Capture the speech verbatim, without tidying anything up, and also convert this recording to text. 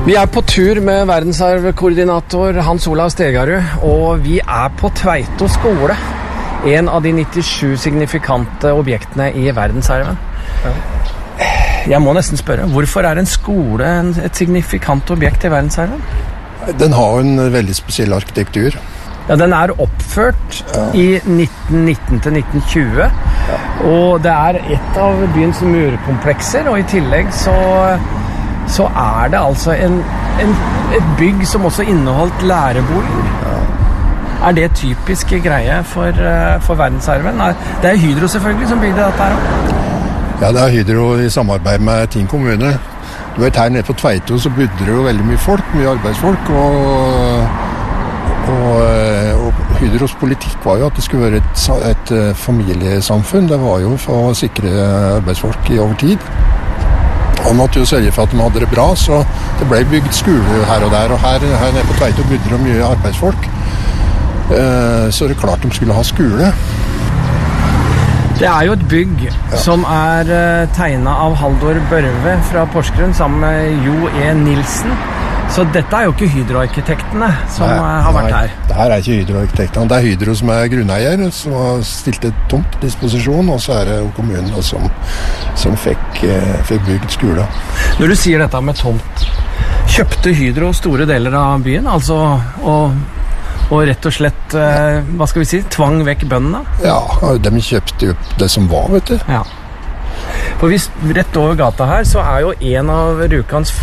Vi er på tur med verdensarvkoordinator Hans Olav Stegarud, og vi er på Tveito skole, en av de nittisju signifikante objektene i verdensarven. Ja. Jeg må nesten spørre, hvorfor er en skole et signifikant objekt i verdensarven? Den har en veldig spesiell arkitektur. Ja, den er oppført ja. i nitten nitten til nitten tjue, ja. og det er et av byens murkomplekser, og i tillegg så, så er det altså en, en, et bygg som også inneholdt læreboliger. Ja. Er det typiske greie for, for verdensarven? Det er Hydro selvfølgelig som bygde dette her. Ja, det er Hydro i samarbeid med Tinn kommune. Du vet, her nede på Tveito så bodde det jo veldig mye folk, mye arbeidsfolk, og Og, og Hydros politikk var jo at det skulle være et, et familiesamfunn. Det var jo for å sikre arbeidsfolk i over tid. Og måtte jo sørge for at de hadde det bra, så det ble bygd skole her og der. Og her, her nede på Tveito bodde det mye arbeidsfolk. Så det er klart de skulle ha skole. Det er jo et bygg ja. som er tegnet av Haldor Børve fra Porsgrunn sammen med Jo E. Nilsen. Så dette er jo ikke Hydro-arkitektene som nei, har vært her. Nei, det her er ikke Hydro-arkitektene. Det er Hydro som er grunneier, som har stilt et tomt disposisjon, og så er det kommunen som, som fikk, fikk bygd skole. Når du sier dette med tomt, kjøpte Hydro store deler av byen, altså, og, og rett og slett, hva skal vi si, tvang vekk bøndene? Ja, de kjøpte jo det som var, vet du. Ja. For hvis rett over gata her, så er jo en av Rjukans